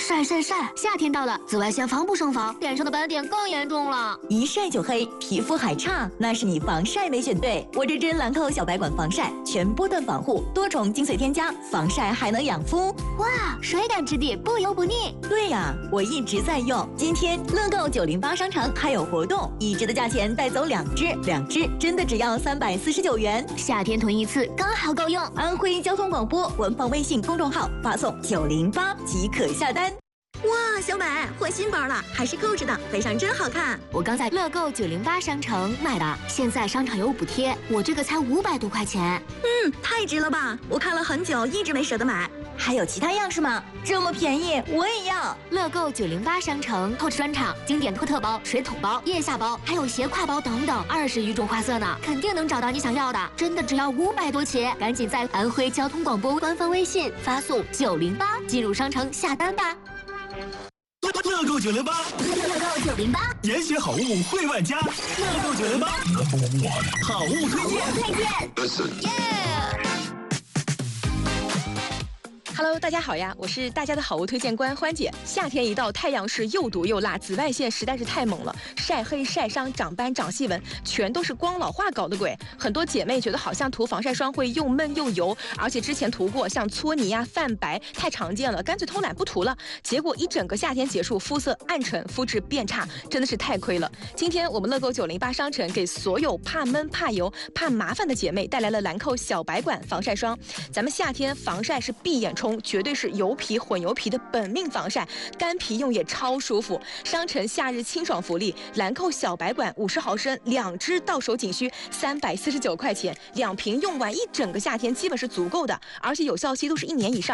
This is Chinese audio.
晒晒晒！夏天到了，紫外线防不胜防，脸上的斑点更严重了。 一晒就黑，皮肤还差，那是你防晒没选对。我这支兰蔻小白管防晒，全波段防护，多重精粹添加，防晒还能养肤。 哇，水感质地，不油不腻。 对呀，我一直在用。今天乐购908商城还有活动，1支的价钱带走2支，2支真的只要349元。 夏天囤一次刚好够用。 安徽交通广播官方微信公众号发送908即可下单。哇，小美换新包了，还是购置的，背上真好看。 我刚在乐购908商城买的，现在商场有补贴，我这个才500多块钱。 太值了吧！我看了很久，一直没舍得买。还有其他样式吗？这么便宜，我也要。 乐购908商城购置专场，经典托特包、水桶包、腋下包，还有斜挎包等等，20余种花色呢，肯定能找到你想要的。真的只要500多起，赶紧在安徽交通广播官方微信发送908进入商城下单吧。 乐购908， 乐购908， 严选好物惠万家。乐购908，好物推荐。 Hello， 大家好呀，我是大家的好物推荐官欢姐。夏天一到，太阳是又毒又辣，紫外线实在是太猛了，晒黑、晒伤、长斑、长细纹，全都是光老化搞的鬼。很多姐妹觉得好像涂防晒霜会又闷又油，而且之前涂过，像搓泥啊、泛白太常见了，干脆偷懒不涂了。结果一整个夏天结束，肤色暗沉，肤质变差，真的是太亏了。今天我们乐购908商城给所有怕闷、怕油、怕麻烦的姐妹带来了兰蔻小白管防晒霜。咱们夏天防晒是闭眼冲，绝对是油皮混油皮的本命防晒，干皮用也超舒服。商城夏日清爽福利，兰蔻小白管50毫升，2支到手仅需349块钱，2瓶用完一整个夏天基本是足够的，而且有效期都是1年以上。